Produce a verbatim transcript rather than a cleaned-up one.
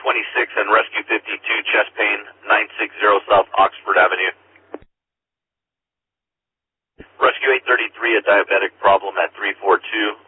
twenty-six and Rescue fifty-two, chest pain, nine sixty South Oxford Avenue. Rescue eight thirty-three, a diabetic problem at three four two,